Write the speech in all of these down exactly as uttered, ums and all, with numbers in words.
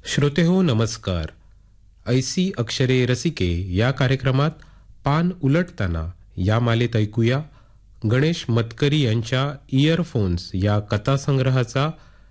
श्रोतेहो नमस्कार. ऐसी अक्षरे रसिके या कार्यक्रमात पान उलटताना या मालेत ऐकूया गणेश मतकरी यांच्या इयरफोन्स या कथासंग्रहाचा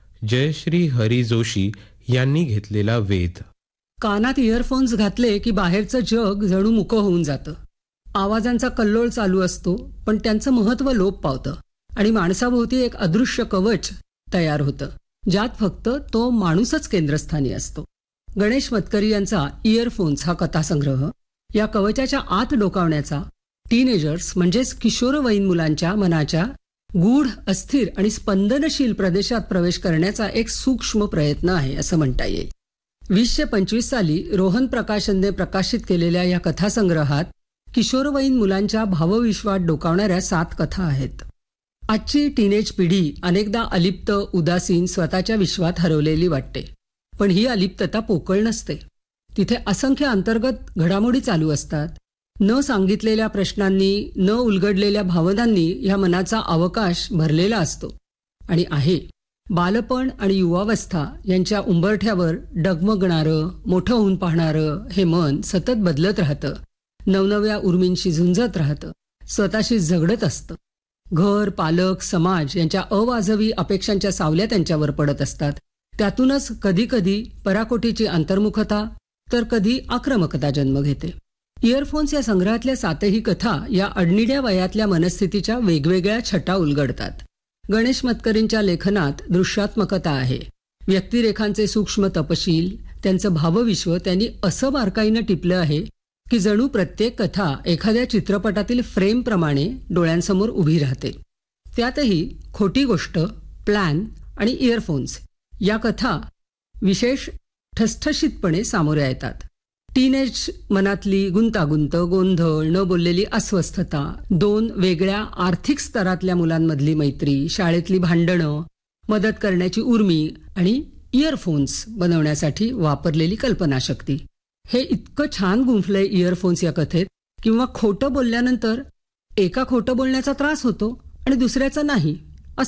जयश्री हरी जोशी यांनी घेतलेला वेध. कानात इयरफोन्स घातले की बाहेरचं जग जणू मुकं होऊन जातं. आवाजांचा कल्लोळ चालू असतो, पण त्यांचं महत्त्व लोप पावतं आणि माणसाभोवती एक अदृश्य कवच तयार होतं, ज्यात फक्त तो माणूसच केंद्रस्थानी असतो. गणेश मतकरी यांचा इयरफोन्स हा कथासंग्रह या कवचाच्या आत डोकावण्याचा टीनेजर्स म्हणजेच किशोरवयीन मुलांच्या मनाच्या गूढ, अस्थिर आणि स्पंदनशील प्रदेशात प्रवेश करण्याचा एक सूक्ष्म प्रयत्न आहे असं म्हणता येईल. वीसशे पंचवीस साली रोहन प्रकाशनने प्रकाशित केलेल्या या कथासंग्रहात किशोरवयीन मुलांच्या भावविश्वात डोकावणाऱ्या सात कथा आहेत. आजची टीनेज पिढी अनेकदा अलिप्त, उदासीन, स्वतःच्या विश्वात हरवलेली वाटते. पण ही अलिप्तता पोकळ नसते. तिथे असंख्य अंतर्गत घडामोडी चालू असतात. न सांगितलेल्या प्रश्नांनी, न उलगडलेल्या भावनांनी ह्या मनाचा अवकाश भरलेला असतो. आणि आहे, बालपण आणि युवावस्था यांच्या उंबरठ्यावर डगमगणारं, मोठं होऊन पाहणारं हे मन सतत बदलत राहतं, नवनव्या उर्मींशी झुंजत राहतं, स्वतःशी झगडत असतं. घर, पालक, समाज यांच्या अवाजवी अपेक्षांच्या सावल्या त्यांच्यावर पडत असतात. त्यातूनच कधी कधी पराकोटीची अंतर्मुखता तर कधी आक्रमकता जन्म घेते. इयरफोन्स या संग्रहातल्या सातही कथा या अडनिड्या वयातल्या मनस्थितीच्या वेगवेगळ्या छटा उलगडतात. गणेश मतकरींच्या लेखनात दृश्यात्मकता आहे. व्यक्तिरेखांचे सूक्ष्म तपशील, त्यांचं भावविश्व त्यांनी असं बारकाईनं टिपलं आहे की जणू प्रत्येक कथा एखाद्या चित्रपटातील फ्रेमप्रमाणे डोळ्यांसमोर उभी राहते. त्यातही खोटी गोष्ट, प्लॅन आणि इयरफोन्स या कथा विशेष ठसठशीतपणे सामोऱ्या येतात. टीनेज मनातली गुंतागुंत, गोंधळ, न बोललेली अस्वस्थता, दोन वेगळ्या आर्थिक स्तरातल्या मुलांमधली मैत्री, शाळेतली भांडणं, मदत करण्याची उर्मी आणि इयरफोन्स बनवण्यासाठी वापरलेली कल्पनाशक्ती, हे इतकं छान गुंफलंय इयरफोन्स या कथेत. किंवा खोटं बोलल्यानंतर एका खोटं बोलण्याचा त्रास होतो आणि दुसऱ्याचा नाही,